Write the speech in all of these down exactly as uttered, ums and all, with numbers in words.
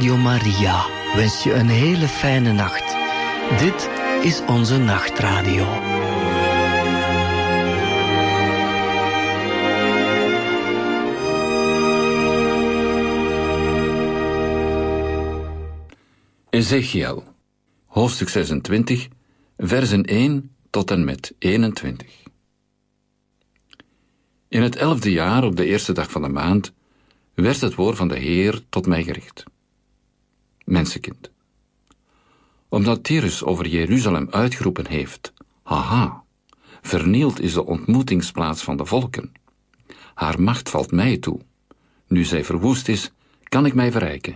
Radio Maria wens je een hele fijne nacht. Dit is onze nachtradio. Ezechiel, hoofdstuk zesentwintig, versen één tot en met eenentwintig. In het elfde jaar, op de eerste dag van de maand, werd het woord van de Heer tot mij gericht. Mensenkind, omdat Tyrus over Jeruzalem uitgeroepen heeft, haha, vernield is de ontmoetingsplaats van de volken. Haar macht valt mij toe. Nu zij verwoest is, kan ik mij verrijken.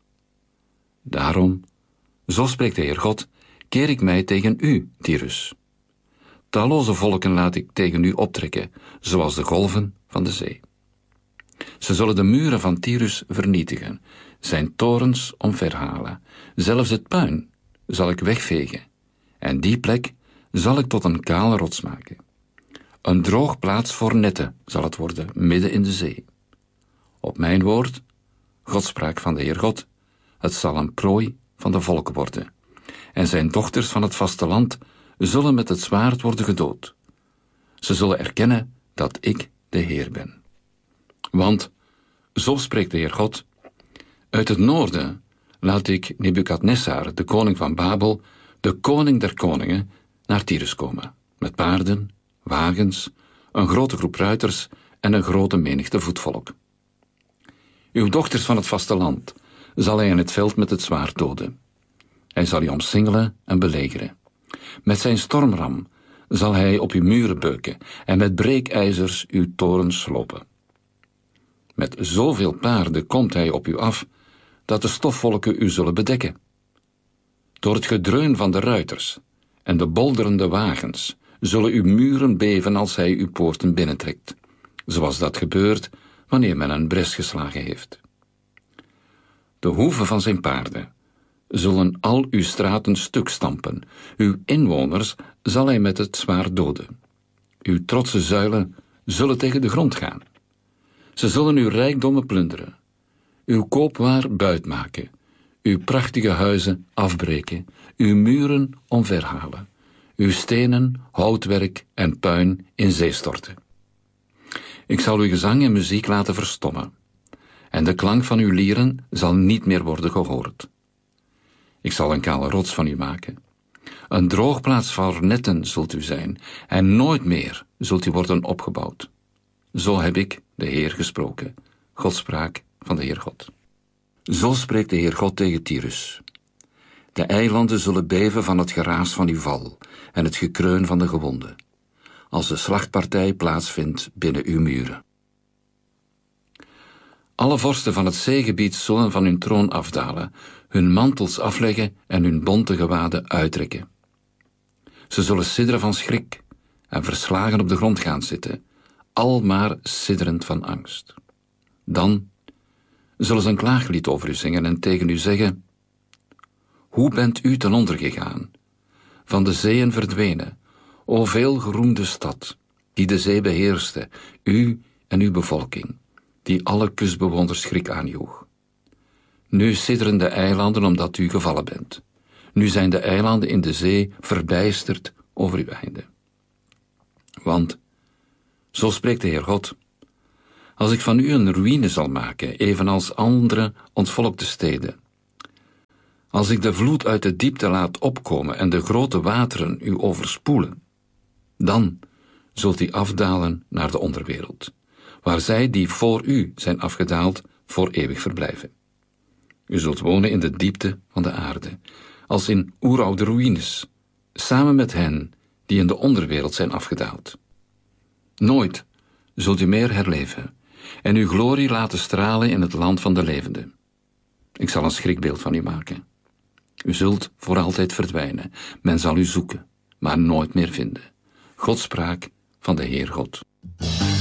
Daarom, zo spreekt de Heer God, keer ik mij tegen u, Tyrus. Talloze volken laat ik tegen u optrekken, zoals de golven van de zee. Ze zullen de muren van Tyrus vernietigen, zijn torens omverhalen. Zelfs het puin zal ik wegvegen, en die plek zal ik tot een kale rots maken. Een droog plaats voor netten zal het worden, midden in de zee. Op mijn woord, Godspraak van de Heer God, het zal een prooi van de volken worden, en zijn dochters van het vasteland zullen met het zwaard worden gedood. Ze zullen erkennen dat ik de Heer ben. Want, zo spreekt de Heer God, uit het noorden laat ik Nebukadnessar, de koning van Babel, de koning der koningen, naar Tyrus komen, met paarden, wagens, een grote groep ruiters en een grote menigte voetvolk. Uw dochters van het vasteland zal hij in het veld met het zwaard doden. Hij zal je omsingelen en belegeren. Met zijn stormram zal hij op uw muren beuken en met breekijzers uw torens slopen. Met zoveel paarden komt hij op u af, dat de stofwolken u zullen bedekken. Door het gedreun van de ruiters en de bolderende wagens zullen uw muren beven als hij uw poorten binnentrekt, zoals dat gebeurt wanneer men een bres geslagen heeft. De hoeven van zijn paarden zullen al uw straten stuk stampen, uw inwoners zal hij met het zwaard doden. Uw trotse zuilen zullen tegen de grond gaan. Ze zullen uw rijkdommen plunderen, uw koopwaar buitmaken, uw prachtige huizen afbreken, uw muren omverhalen, uw stenen, houtwerk en puin in zee storten. Ik zal uw gezang en muziek laten verstommen, en de klank van uw lieren zal niet meer worden gehoord. Ik zal een kale rots van u maken. Een droogplaats voor netten zult u zijn, en nooit meer zult u worden opgebouwd. Zo heb ik, de Heer, gesproken. Godspraak van de Heer God. Zo spreekt de Heer God tegen Tyrus. De eilanden zullen beven van het geraas van uw val en het gekreun van de gewonden, als de slachtpartij plaatsvindt binnen uw muren. Alle vorsten van het zeegebied zullen van hun troon afdalen, hun mantels afleggen en hun bonte gewaden uittrekken. Ze zullen sidderen van schrik en verslagen op de grond gaan zitten, al maar sidderend van angst. Dan zullen ze een klaaglied over u zingen en tegen u zeggen: hoe bent u ten onder gegaan, van de zeeën verdwenen, o veel geroemde stad, die de zee beheerste, u en uw bevolking, die alle kustbewoners schrik aanjoeg. Nu sidderen de eilanden omdat u gevallen bent. Nu zijn de eilanden in de zee verbijsterd over uw einde. Want, zo spreekt de Heer God, als ik van u een ruïne zal maken, evenals andere ontvolkte steden, als ik de vloed uit de diepte laat opkomen en de grote wateren u overspoelen, dan zult u afdalen naar de onderwereld, waar zij die voor u zijn afgedaald voor eeuwig verblijven. U zult wonen in de diepte van de aarde, als in oeroude ruïnes, samen met hen die in de onderwereld zijn afgedaald. Nooit zult u meer herleven en uw glorie laten stralen in het land van de levenden. Ik zal een schrikbeeld van u maken. U zult voor altijd verdwijnen. Men zal u zoeken, maar nooit meer vinden. Godspraak van de Heer God.